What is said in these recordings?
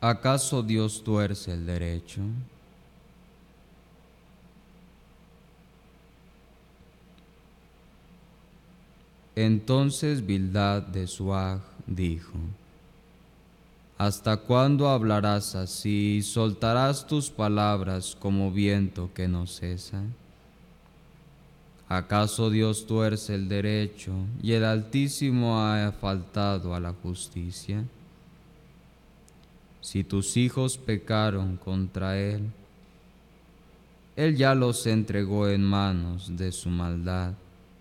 ¿Acaso Dios tuerce el derecho? Entonces Bildad de Suag dijo: ¿Hasta cuándo hablarás así y soltarás tus palabras como viento que no cesa? ¿Acaso Dios tuerce el derecho y el Altísimo ha faltado a la justicia? Si tus hijos pecaron contra Él, Él ya los entregó en manos de su maldad.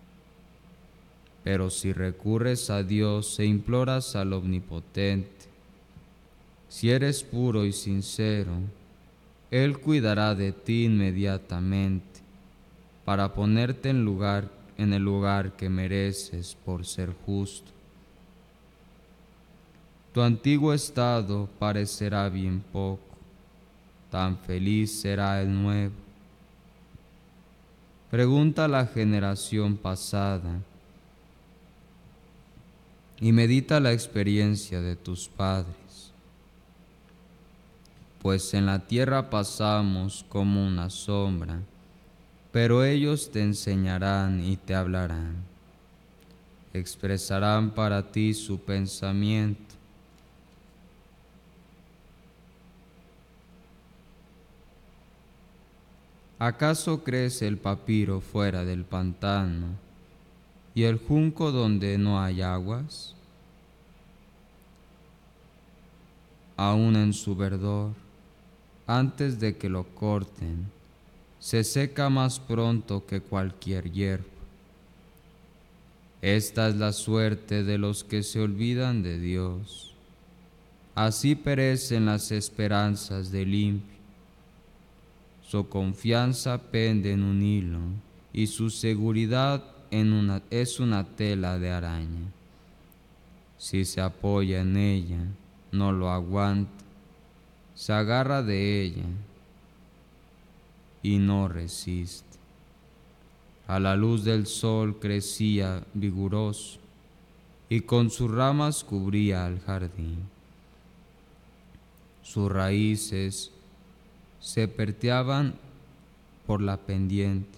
Pero si recurres a Dios e imploras al Omnipotente, si eres puro y sincero, Él cuidará de ti inmediatamente para ponerte en el lugar que mereces por ser justo. Tu antiguo estado parecerá bien poco, tan feliz será el nuevo. Pregunta a la generación pasada y medita la experiencia de tus padres, pues en la tierra pasamos como una sombra, pero ellos te enseñarán y te hablarán, expresarán para ti su pensamiento. ¿Acaso crece el papiro fuera del pantano y el junco donde no hay aguas? Aún en su verdor, antes de que lo corten, se seca más pronto que cualquier hierba. Esta es la suerte de los que se olvidan de Dios. Así perecen las esperanzas del impío. Su confianza pende en un hilo y su seguridad es una tela de araña. Si se apoya en ella, no lo aguanta, se agarra de ella y no resiste. A la luz del sol crecía vigoroso y con sus ramas cubría el jardín. Sus raíces se perteaban por la pendiente,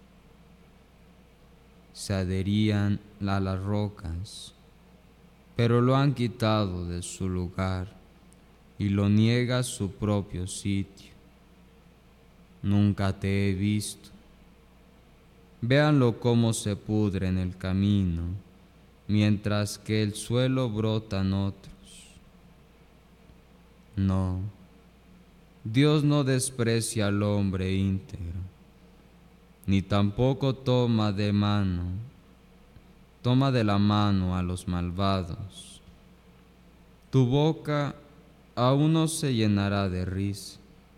se adherían a las rocas, pero lo han quitado de su lugar y lo niega su propio sitio. Nunca te he visto. Véanlo cómo se pudre en el camino, mientras que el suelo brotan otros. No, Dios no desprecia al hombre íntegro, ni tampoco toma de la mano a los malvados. Tu boca aún no se llenará de risa,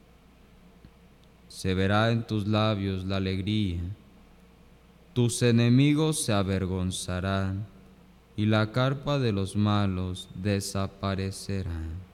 se verá en tus labios la alegría. Tus enemigos se avergonzarán y la carpa de los malos desaparecerá.